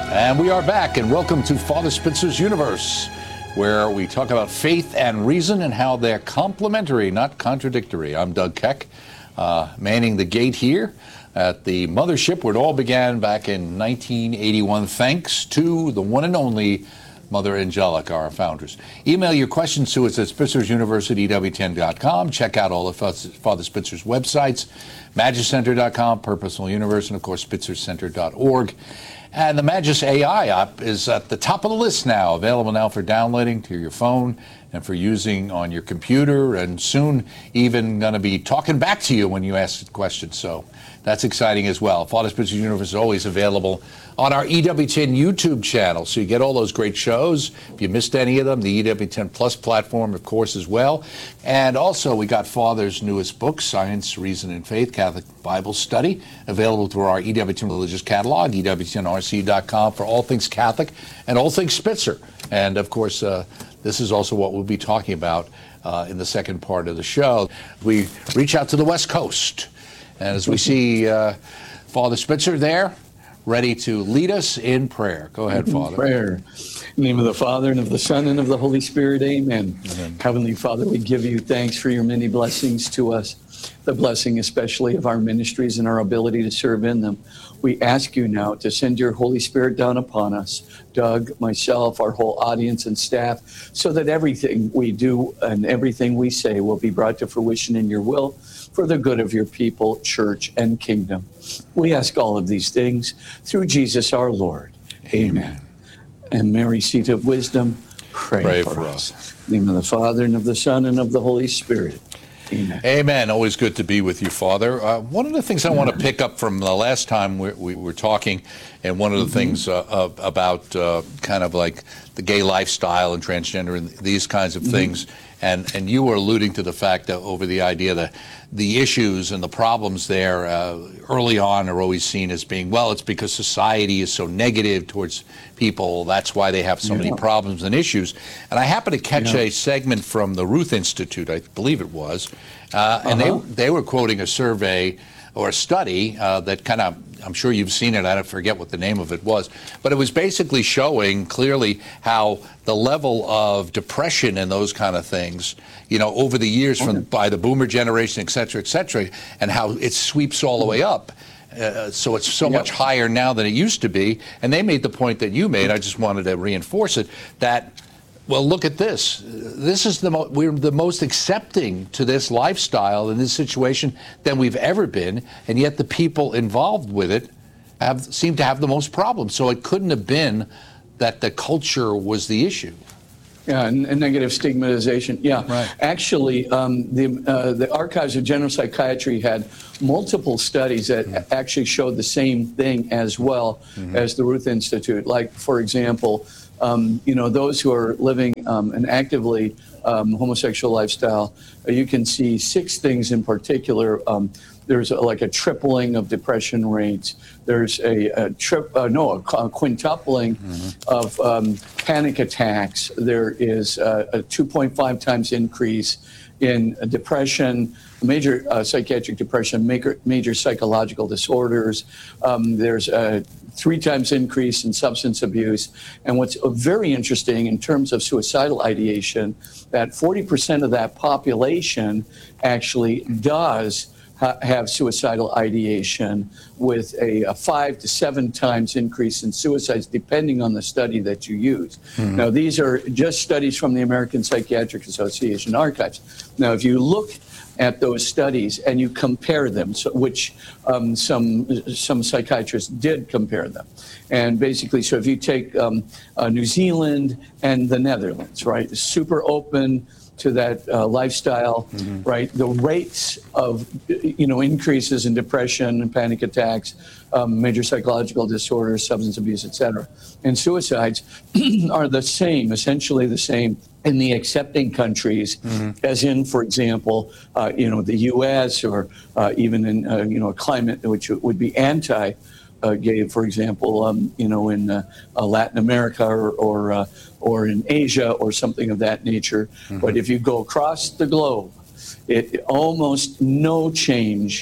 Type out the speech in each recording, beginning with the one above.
And we are back, and welcome to Father Spitzer's Universe, where we talk about faith and reason and how they're complementary, not contradictory. I'm Doug Keck, manning the gate here at the mothership where it all began back in 1981, thanks to the one and only Mother Angelica, our founders. Email your questions to us at spitzersuniversity@EW10.com. Check out all of Father Spitzer's websites, magicenter.com, Purposeful Universe, and of course, spitzercenter.org. And the Magis AI app is at the top of the list now, available now for downloading to your phone and for using on your computer, and soon even going to be talking back to you when you ask questions. So that's exciting as well. Father Spitzer's Universe is always available on our EW10 YouTube channel, so you get all those great shows. If you missed any of them, the EW10 Plus platform, of course, as well. And also, we got Father's newest book, Science, Reason, and Faith, Catholic Bible Study, available through our EW10 religious catalog, EW10RC.com, for all things Catholic and all things Spitzer. And, of course, this is also what we'll be talking about in the second part of the show. We reach out to the West Coast, and as we see Father Spitzer there, ready to lead us in prayer. Go ahead, Father. Prayer. In the name of the Father, and of the Son, and of the Holy Spirit, amen. Amen. Heavenly Father, we give you thanks for your many blessings to us, the blessing especially of our ministries and our ability to serve in them. We ask you now to send your Holy Spirit down upon us, Doug, myself, our whole audience and staff, so that everything we do and everything we say will be brought to fruition in your will for the good of your people, church, and kingdom. We ask all of these things through Jesus our Lord. Amen. And Mary, seat of wisdom, pray for us. In the name of the Father, and of the Son, and of the Holy Spirit. Amen. Amen. Always good to be with you, Father. One of the things I want to pick up from the last time we were talking, and one of the things about kind of like the gay lifestyle and transgender and these kinds of things, and you were alluding to the fact that over the idea that the issues and the problems there early on are always seen as being, well, it's because society is so negative towards people. That's why they have so many problems and issues. And I happened to catch a segment from the Ruth Institute, I believe it was, and they were quoting a survey or a study that kind of, I'm sure you've seen it, I forget what the name of it was, but it was basically showing clearly how the level of depression and those kind of things, you know, over the years by the boomer generation, et cetera, and how it sweeps all the way up. So it's so much higher now than it used to be. And they made the point that you made, I just wanted to reinforce it, that, well, look at this. This is we're the most accepting to this lifestyle in this situation than we've ever been, and yet the people involved with it seem to have the most problems. So it couldn't have been that the culture was the issue. Yeah, and negative stigmatization. Yeah, right. Actually, the Archives of General Psychiatry had multiple studies that actually showed the same thing as well as the Ruth Institute. Like, for example, you know, those who are living an actively homosexual lifestyle, you can see 6 things in particular. There's like a tripling of depression rates. There's a quintupling of panic attacks. There is a 2.5 times increase in depression, major psychiatric depression, major psychological disorders. There's a 3 times increase in substance abuse. And what's very interesting in terms of suicidal ideation, that 40% of that population actually does have suicidal ideation, with a 5 to 7 times increase in suicides, depending on the study that you use. Now, these are just studies from the American Psychiatric Association archives. Now, if you look at those studies and you compare them, which some psychiatrists did compare them. And basically, so if you take New Zealand and the Netherlands, right, super open to that lifestyle, right? The rates of, increases in depression and panic attacks, major psychological disorders, substance abuse, et cetera, and suicides are the same, essentially the same in the accepting countries, as in, for example, the U.S. or even in, a climate which would be anti-gay, for example, in Latin America or in Asia or something of that nature. But if you go across the globe, it almost no change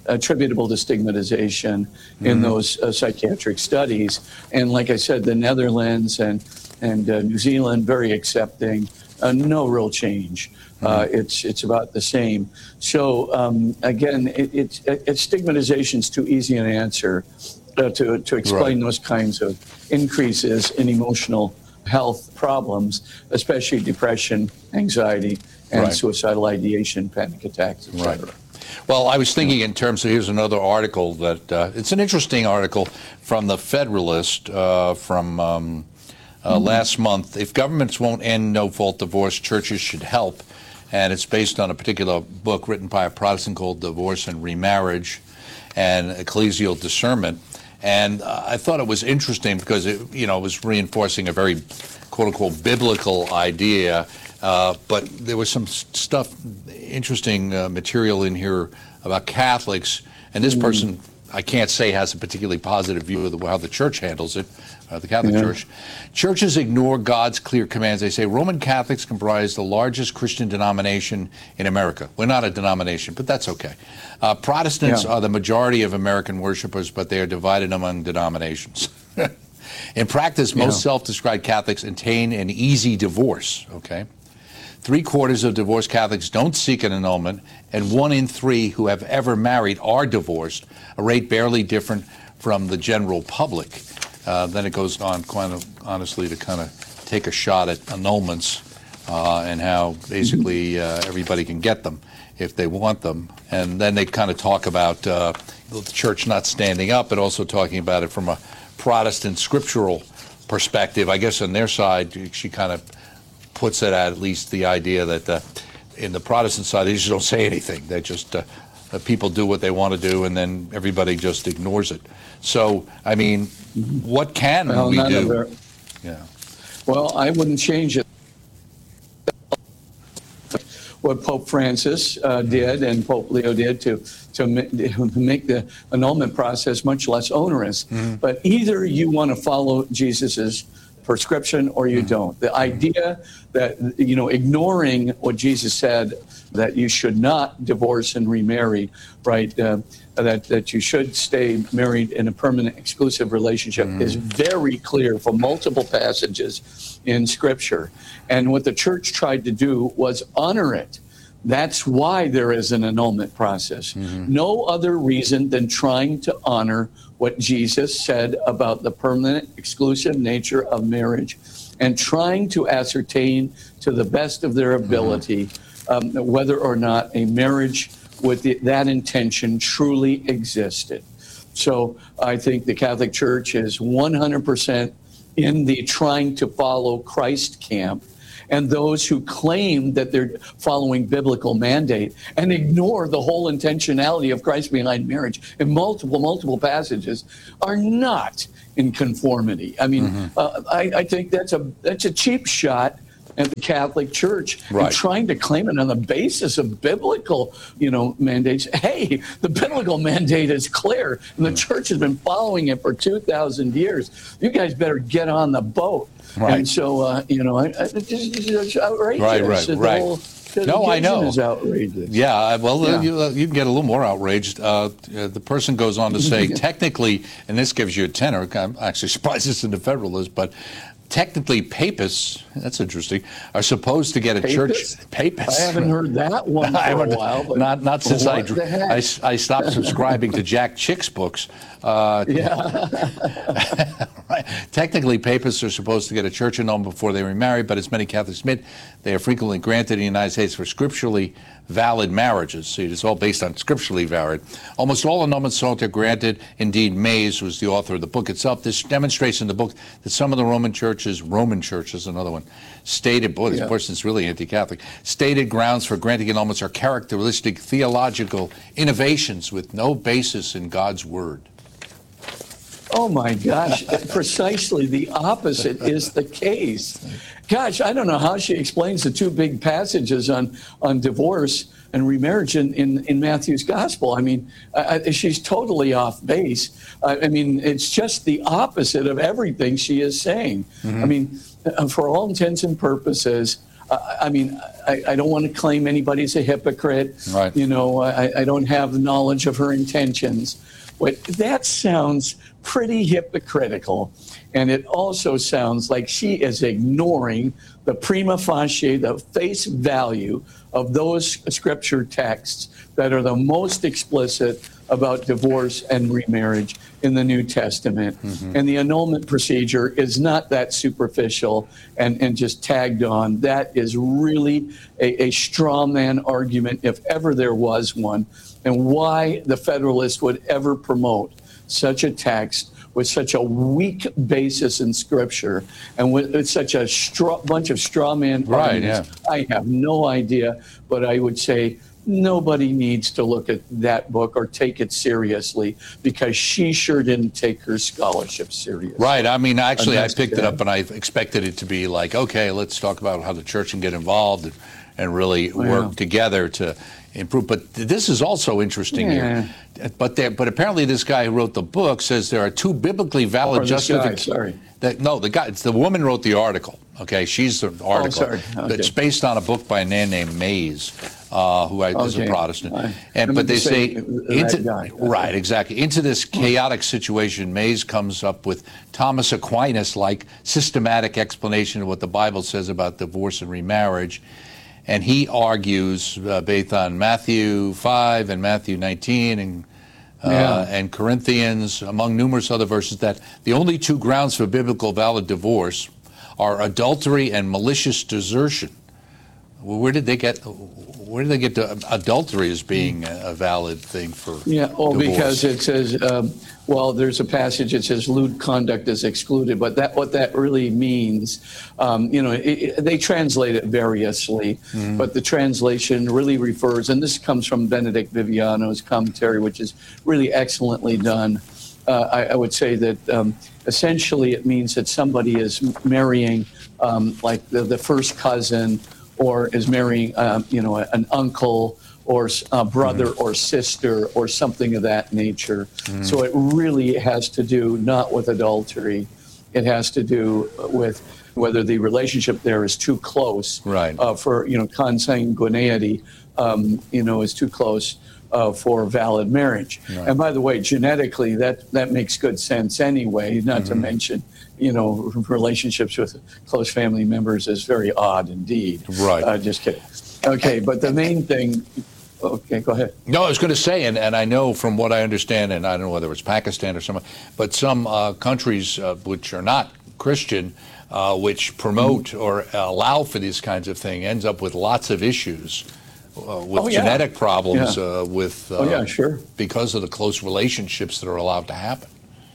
attributable to stigmatization in those psychiatric studies. And like I said, the Netherlands and New Zealand, very accepting, no real change. It's about the same. So again, stigmatization is too easy an answer to explain those kinds of increases in emotional health problems, especially depression, anxiety, and suicidal ideation, panic attacks, etc. Well, I was thinking in terms of, here's another article that, it's an interesting article from the Federalist from last month. If governments won't end no-fault divorce, churches should help. And it's based on a particular book written by a Protestant called Divorce and Remarriage and Ecclesial Discernment. And I thought it was interesting because it was reinforcing a very, quote-unquote, biblical idea. But there was some stuff, interesting material in here about Catholics. And this person, I can't say has a particularly positive view of how the church handles it, the Catholic Church. Churches ignore God's clear commands. They say Roman Catholics comprise the largest Christian denomination in America. We're not a denomination, but that's okay. Protestants are the majority of American worshipers, but they are divided among denominations. In practice, most self-described Catholics attain an easy divorce, okay? 3/4 of divorced Catholics don't seek an annulment, and 1 in 3 who have ever married are divorced, a rate barely different from the general public. Then it goes on, quite honestly, to kind of take a shot at annulments and how basically everybody can get them if they want them. And then they kind of talk about the church not standing up, but also talking about it from a Protestant scriptural perspective. I guess on their side, she kind of puts it at least the idea that in the Protestant side, they just don't say anything. They just, people do what they want to do, and then everybody just ignores it. So, I mean, what can we do? Well, I wouldn't change it. What Pope Francis did and Pope Leo did to make the annulment process much less onerous. But either you want to follow Jesus's prescription or you don't. The idea that, ignoring what Jesus said, that you should not divorce and remarry, right? That you should stay married in a permanent exclusive relationship is very clear from multiple passages in Scripture. And what the church tried to do was honor it. That's why there is an annulment process. No other reason than trying to honor what Jesus said about the permanent exclusive nature of marriage and trying to ascertain to the best of their ability whether or not a marriage with that intention truly existed. So I think the Catholic Church is 100% in the trying to follow Christ camp, and those who claim that they're following biblical mandate and ignore the whole intentionality of Christ behind marriage in multiple passages are not in conformity. I mean, I think that's a cheap shot at the Catholic Church and trying to claim it on the basis of biblical, mandates. Hey, the biblical mandate is clear, and the church has been following it for 2,000 years. You guys better get on the boat. And so, it's outrageous. No, I know. Is outrageous. Yeah, well, you can get a little more outraged. The person goes on to say, technically, and this gives you a tenor, I'm actually surprised it's in the Federalist, but technically papists, that's interesting, are supposed to get a church. Papists? I haven't heard that one for a while. But not since I stopped subscribing to Jack Chick's books. Technically, papists are supposed to get a church annulment before they remarry, but as many Catholics admit, they are frequently granted in the United States for scripturally valid marriages. See, it's all based on scripturally valid. Almost all annulments are granted. Indeed, Mays was the author of the book itself. This demonstrates in the book that some of the Roman churches, another one, stated, boy, this person's really anti-Catholic, stated grounds for granting annulments are characteristic theological innovations with no basis in God's word. Oh my gosh, precisely the opposite is the case. Gosh, I don't know how she explains the two big passages on divorce and remarriage in Matthew's gospel. I mean, she's totally off base. I mean, it's just the opposite of everything she is saying. I mean, for all intents and purposes, I mean, I don't want to claim anybody's a hypocrite. Right. You know, I don't have knowledge of her intentions. But that sounds pretty hypocritical. And it also sounds like she is ignoring the prima facie, the face value of those scripture texts that are the most explicit about divorce and remarriage in the New Testament. And the annulment procedure is not that superficial and just tagged on. That is really a straw man argument, if ever there was one, and why the Federalist would ever promote such a text with such a weak basis in Scripture and with such a bunch of straw man arguments. Yeah. I have no idea, but I would say nobody needs to look at that book or take it seriously, because she sure didn't take her scholarship seriously. Right. I mean, actually, I picked it up and I expected it to be like, okay, let's talk about how the church can get involved and really work together to improve. But this is also interesting here. But apparently this guy who wrote the book says there are two biblically valid justifications. It's the woman wrote the article. Okay, she's the article. It's based on a book by a man named Mays, who is a Protestant. But they say right, exactly. Into this chaotic situation, Mays comes up with Thomas Aquinas-like systematic explanation of what the Bible says about divorce and remarriage. And he argues, based on Matthew 5 and Matthew 19 and Corinthians, among numerous other verses, that the only two grounds for biblical valid divorce are adultery and malicious desertion. Where did they get adultery as being a valid thing for divorce? Because it says, there's a passage that says lewd conduct is excluded, but what that really means, they translate it variously, but the translation really refers, and this comes from Benedict Viviano's commentary, which is really excellently done. I would say that essentially it means that somebody is marrying like the first cousin, or is marrying, an uncle or a brother or sister or something of that nature. So it really has to do not with adultery. It has to do with whether the relationship there is too close for, consanguinity, is too close for valid marriage. And by the way, genetically, that makes good sense anyway, not to mention, relationships with close family members is very odd indeed. Right. Just kidding. Okay, but the main thing, okay, go ahead. No, I was going to say, and I know from what I understand, and I don't know whether it's Pakistan or somewhere, but some countries which are not Christian, which promote or allow for these kinds of things, ends up with lots of issues. With genetic problems, because of the close relationships that are allowed to happen.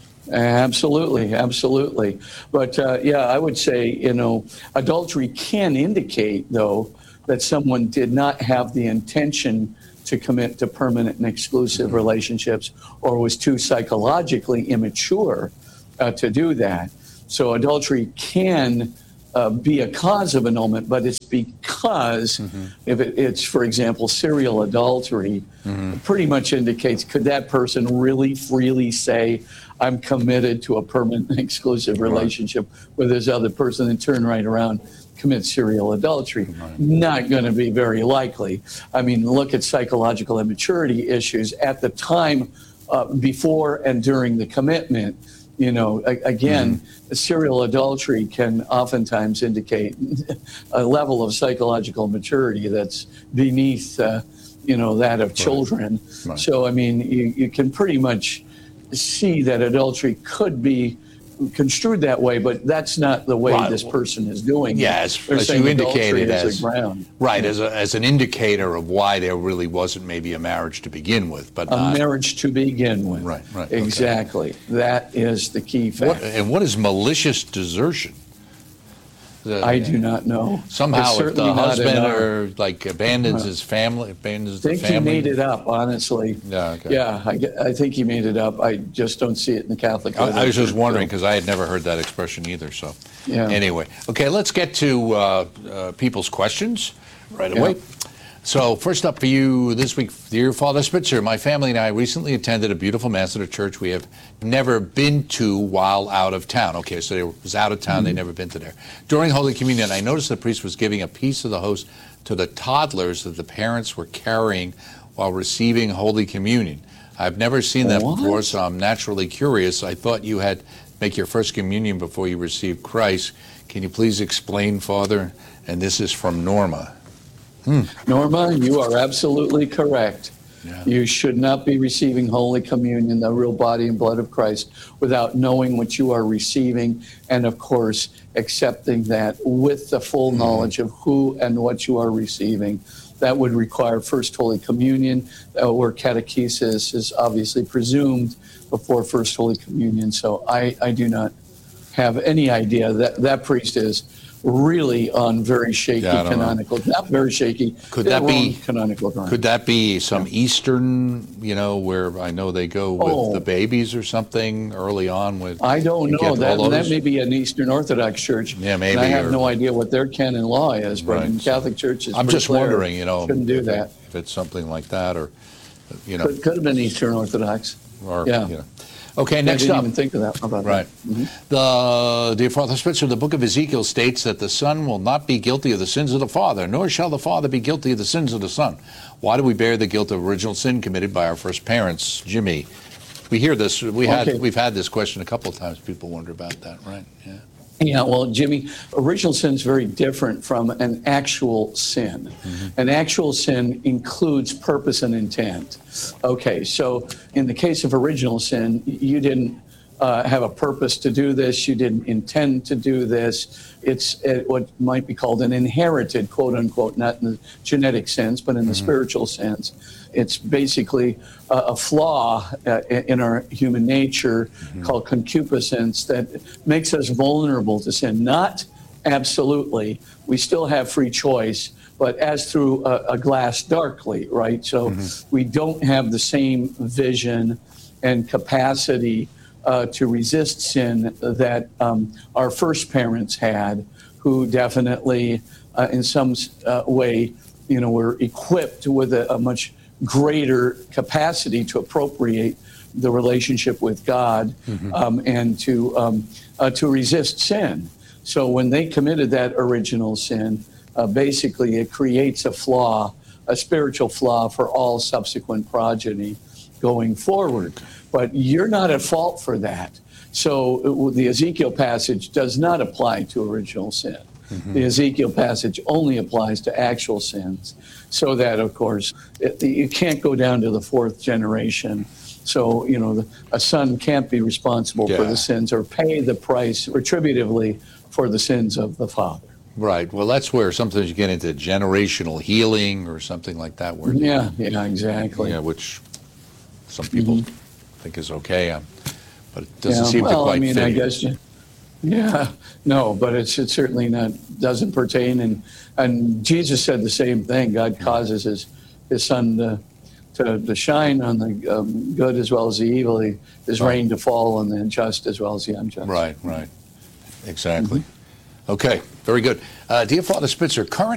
Absolutely. But I would say, adultery can indicate, though, that someone did not have the intention to commit to permanent and exclusive relationships, or was too psychologically immature to do that. So adultery can be a cause of annulment, but it's because if it's, for example, serial adultery, pretty much indicates, could that person really freely say, I'm committed to a permanent and exclusive relationship with this other person, and turn right around, commit serial adultery? Not going to be very likely. I mean, look at psychological immaturity issues at the time before and during the commitment. Serial adultery can oftentimes indicate a level of psychological maturity that's beneath, that of children. So, I mean, you can pretty much see that adultery could be construed that way, but that's not the way this person is doing it. As you indicated, as an indicator of why there really wasn't maybe a marriage to begin with, but marriage to begin with. Right. Exactly. Okay. That is the key fact. And what is malicious desertion? I do not know. Somehow, if the husband abandons his family, abandons the family. I think he made it up, honestly. Yeah. Okay. Yeah, I think he made it up. I just don't see it in the Catholic literature. I was just wondering, because I had never heard that expression either. So, anyway, okay, let's get to people's questions right away. So first up for you this week, dear Father Spitzer, my family and I recently attended a beautiful Mass at a church we have never been to while out of town. Okay, so they was out of town, they'd never been to there. During Holy Communion, I noticed the priest was giving a piece of the host to the toddlers that the parents were carrying while receiving Holy Communion. I've never seen that before, so I'm naturally curious. I thought you had to make your first communion before you received Christ. Can you please explain, Father? And this is from Norma. Norma, you are absolutely correct. Yeah. You should not be receiving Holy Communion, the real body and blood of Christ, without knowing what you are receiving and, of course, accepting that with the full knowledge of who and what you are receiving. That would require First Holy Communion, where catechesis is obviously presumed before First Holy Communion. So I do not have any idea that that priest is really on very shaky canonical, not very shaky. Could that be canonical ground? Could that be some Eastern, where I know they go with the babies or something early on with? I don't know. That may be an Eastern Orthodox church. Yeah, maybe. And I have no idea what their canon law is, but Right. in Catholic churches, I'm just wondering, shouldn't do that. if it's something like that, or Could have been Eastern Orthodox. or Yeah. Okay, I next didn't up. even think of that. How about Right. The dear Father Spitzer, the book of Ezekiel states that the Son will not be guilty of the sins of the Father, nor shall the Father be guilty of the sins of the Son. Why do we bear the guilt of original sin committed by our first parents? Jimmy, we hear this. We've had this question a couple of times. People wonder about that, right? Yeah. Yeah, well, Jimmy, original sin is very different from an actual sin. An actual sin includes purpose and intent. Okay, so in the case of original sin, you didn't have a purpose to do this, you didn't intend to do this. It's what might be called an inherited, quote unquote, not in the genetic sense, but in the spiritual sense. It's basically a flaw in our human nature called concupiscence that makes us vulnerable to sin. Not absolutely. We still have free choice, but as through a glass darkly, right? So we don't have the same vision and capacity to resist sin that our first parents had, who definitely, in some way, were equipped with a much greater capacity to appropriate the relationship with God and to resist sin. So when they committed that original sin, basically it creates a flaw, a spiritual flaw for all subsequent progeny going forward. But you're not at fault for that. So the Ezekiel passage does not apply to original sin. The Ezekiel passage only applies to actual sins, so that, of course, you can't go down to the fourth generation. So, a son can't be responsible for the sins or pay the price retributively for the sins of the father. Right. Well, that's where sometimes you get into generational healing or something like that. Where Yeah, exactly. Yeah, which some people think is okay, but it doesn't seem to quite fit. I guess. No, but it's certainly doesn't pertain. And Jesus said the same thing. God causes his sun to shine on the good as well as the evil. His rain to fall on the just as well as the unjust. Right. Exactly. Okay, very good. Dear Father Spitzer, current